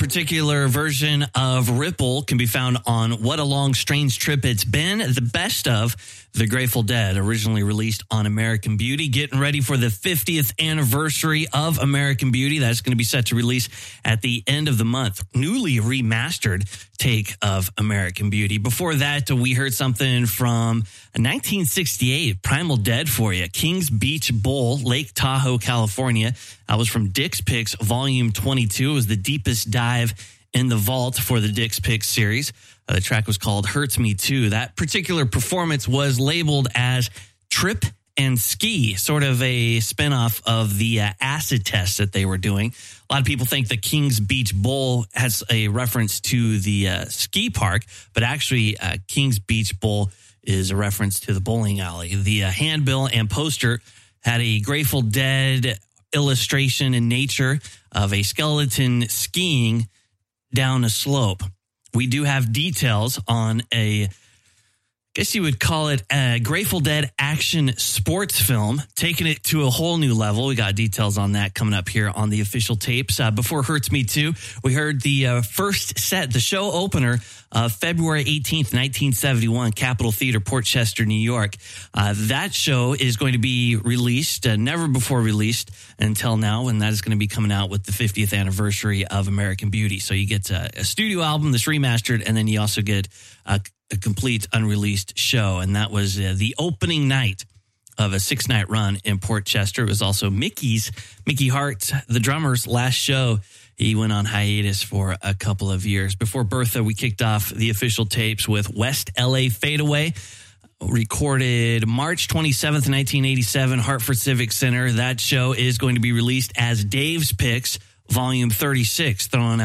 particular version of Ripple can be found on What a Long Strange Trip It's Been, the best of the Grateful Dead, originally released on American Beauty. Getting ready for the 50th anniversary of American Beauty. That's going to be set to release at the end of the month. Newly remastered take of American Beauty. Before that, we heard something from 1968, Primal Dead for you. Kings Beach Bowl, Lake Tahoe, California. That was from Dick's Picks, Volume 22. It was the deepest dive in the vault for the Dick's Picks series. The track was called Hurts Me Too. That particular performance was labeled as Trip and Ski, sort of a spinoff of the acid test that they were doing. A lot of people think the Kings Beach Bowl has a reference to the ski park, but actually Kings Beach Bowl is a reference to the bowling alley. The handbill and poster had a Grateful Dead illustration in nature of a skeleton skiing down a slope. We do have details on I guess you would call it a Grateful Dead action sports film, taking it to a whole new level. We got details on that coming up here on the official tapes. Before Hurts Me Too, we heard the first set, the show opener of February 18th, 1971, Capitol Theater, Port Chester, New York. That show is going to be released, never before released until now, and that is going to be coming out with the 50th anniversary of American Beauty. So you get a studio album that's remastered, and then you also get a complete unreleased show. And that was the opening night of a 6-night run in Port Chester. It was also Mickey Hart, the drummer's last show. He went on hiatus for a couple of years. Before Bertha, we kicked off the official tapes with West LA Fadeaway, recorded March 27th, 1987, Hartford Civic Center. That show is going to be released as Dave's Picks, Volume 36, thrown